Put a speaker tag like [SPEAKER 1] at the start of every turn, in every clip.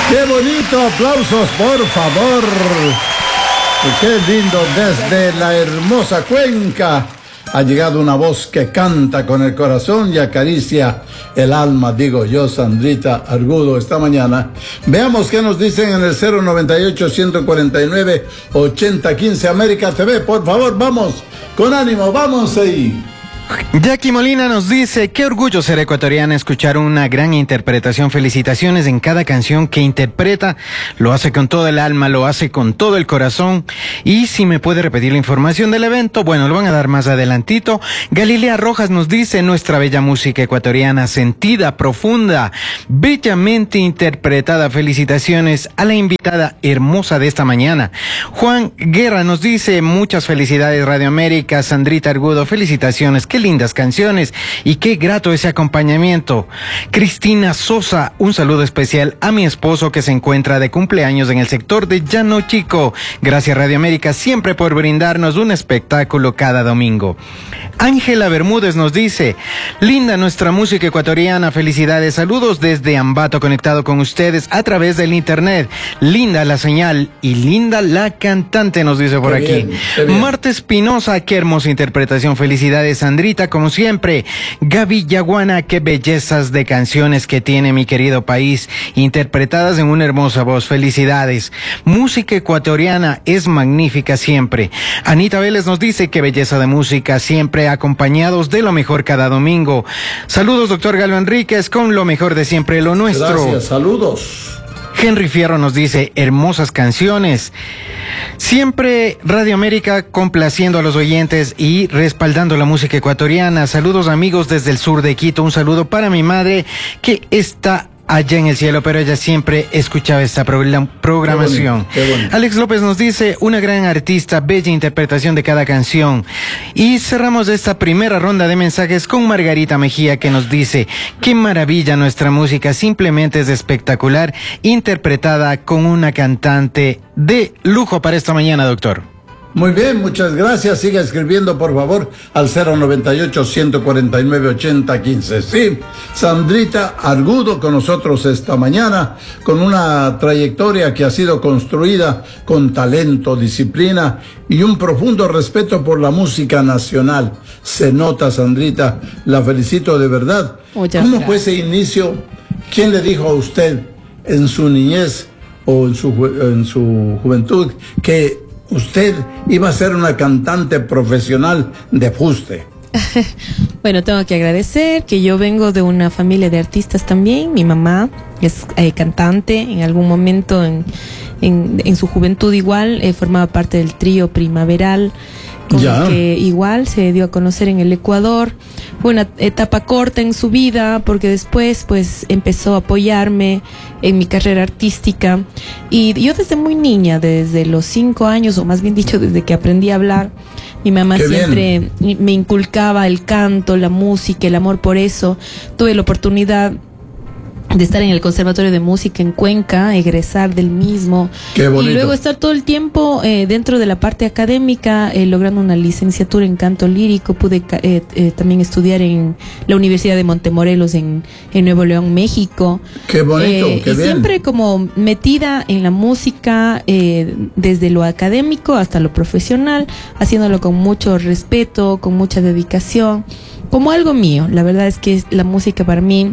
[SPEAKER 1] Qué bonito, aplausos por favor. Qué lindo, desde la hermosa Cuenca ha llegado una voz que canta con el corazón y acaricia el alma, digo yo, Sandrita Argudo, esta mañana. Veamos qué nos dicen en el 098-149-8015 América TV. Por favor, vamos, con ánimo, vamos ahí.
[SPEAKER 2] Jackie Molina nos dice: qué orgullo ser ecuatoriana, escuchar una gran interpretación. Felicitaciones en cada canción que interpreta. Lo hace con todo el alma, lo hace con todo el corazón. Y si me puede repetir la información del evento, bueno, lo van a dar más adelantito. Galilea Rojas nos dice: nuestra bella música ecuatoriana, sentida, profunda, bellamente interpretada. Felicitaciones a la invitada hermosa de esta mañana. Juan Guerra nos dice: muchas felicidades Radio América, Sandrita Argudo, felicitaciones. Qué lindas canciones y qué grato ese acompañamiento. Cristina Sosa, un saludo especial a mi esposo que se encuentra de cumpleaños en el sector de Llano Chico. Gracias Radio América siempre por brindarnos un espectáculo cada domingo. Ángela Bermúdez nos dice: linda nuestra música ecuatoriana, felicidades, saludos desde Ambato, conectado con ustedes a través del internet. Linda la señal y linda la cantante, nos dice por aquí. Bien. Marta Espinosa, qué hermosa interpretación, felicidades Sandrita, como siempre. Gaby Yaguana, qué bellezas de canciones que tiene mi querido país, interpretadas en una hermosa voz, felicidades. Música ecuatoriana es magnífica siempre. Anita Vélez nos dice: qué belleza de música, siempre acompañados de lo mejor cada domingo. Saludos doctor Galo Enríquez, con lo mejor de siempre, lo nuestro.
[SPEAKER 1] Gracias, saludos.
[SPEAKER 2] Henry Fierro nos dice: hermosas canciones. Siempre Radio América complaciendo a los oyentes y respaldando la música ecuatoriana. Saludos amigos desde el sur de Quito. Un saludo para mi madre que está allá en el cielo, pero ella siempre escuchaba esta programación.
[SPEAKER 1] Qué bonito.
[SPEAKER 2] Alex López nos dice: una gran artista, bella interpretación de cada canción. Y cerramos esta primera ronda de mensajes con Margarita Mejía, que nos dice: qué maravilla nuestra música, simplemente es espectacular, interpretada con una cantante de lujo para esta mañana, doctor.
[SPEAKER 1] Muy bien, muchas gracias. Siga escribiendo, por favor, al 098-149-8015. Sí, Sandrita Argudo con nosotros esta mañana, con una trayectoria que ha sido construida con talento, disciplina y un profundo respeto por la música nacional. Se nota, Sandrita, la felicito de verdad. ¿Cómo fue ese inicio? ¿Quién le dijo a usted en su niñez o en su juventud que usted iba a ser una cantante profesional de fuste?
[SPEAKER 3] Bueno, tengo que agradecer que yo vengo de una familia de artistas también. Mi mamá es cantante. En algún momento en su juventud igual formaba parte del trío Primaveral, con el que igual se dio a conocer en el Ecuador. Fue una etapa corta en su vida, porque después pues empezó a apoyarme en mi carrera artística. Y yo desde muy niña, desde los 5 años, o más bien dicho, desde que aprendí a hablar, mi mamá siempre me inculcaba el canto, la música, el amor por eso. Tuve la oportunidad de estar en el Conservatorio de Música en Cuenca, egresar del mismo.
[SPEAKER 1] Qué bonito.
[SPEAKER 3] Y luego estar todo el tiempo dentro de la parte académica, logrando una licenciatura en canto lírico. Pude también estudiar en la Universidad de Montemorelos en Nuevo León, México.
[SPEAKER 1] Qué bonito, qué bien.
[SPEAKER 3] Siempre como metida en la música, desde lo académico hasta lo profesional, haciéndolo con mucho respeto, con mucha dedicación, como algo mío. La verdad es que la música para mí,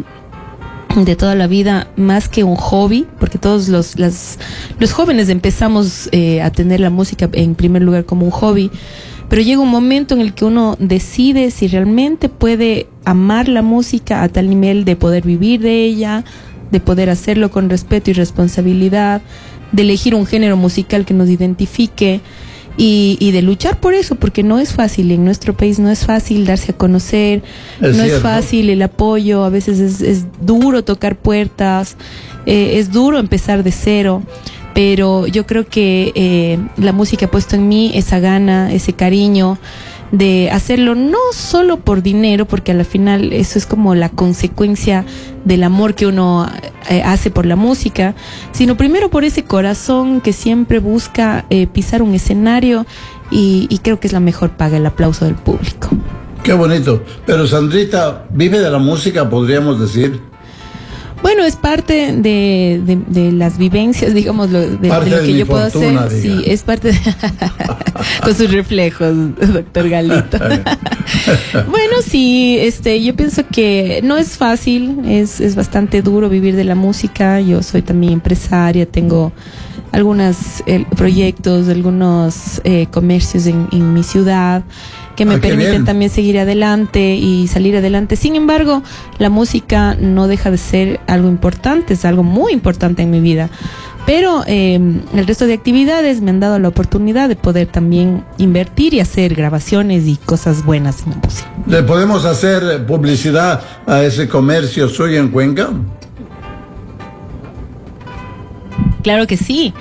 [SPEAKER 3] de toda la vida, más que un hobby, porque todos los jóvenes empezamos a tener la música en primer lugar como un hobby, pero llega un momento en el que uno decide si realmente puede amar la música a tal nivel de poder vivir de ella, de poder hacerlo con respeto y responsabilidad, de elegir un género musical que nos identifique. Y de luchar por eso, porque no es fácil, en nuestro país no es fácil darse a conocer, es fácil el apoyo, a veces es duro tocar puertas, es duro empezar de cero, pero yo creo que la música ha puesto en mí esa gana, ese cariño de hacerlo, no solo por dinero, porque a la final eso es como la consecuencia del amor que uno hace por la música, sino primero por ese corazón que siempre busca pisar un escenario, y creo que es la mejor paga, el aplauso del público.
[SPEAKER 1] Qué bonito. Pero Sandrita, ¿vive de la música, podríamos decir?
[SPEAKER 3] Bueno, es parte de las vivencias, digamos, de lo que yo puedo hacer.
[SPEAKER 1] Diga.
[SPEAKER 3] Sí, es parte de con sus reflejos, doctor Galito. Bueno, sí, yo pienso que no es fácil, es bastante duro vivir de la música. Yo soy también empresaria, tengo algunos proyectos, algunos comercios en mi ciudad que me permiten también seguir adelante y salir adelante. Sin embargo, la música no deja de ser algo importante, es algo muy importante en mi vida. Pero el resto de actividades me han dado la oportunidad de poder también invertir y hacer grabaciones y cosas buenas en la música.
[SPEAKER 1] ¿Le podemos hacer publicidad a ese comercio suyo en Cuenca?
[SPEAKER 3] Claro que sí.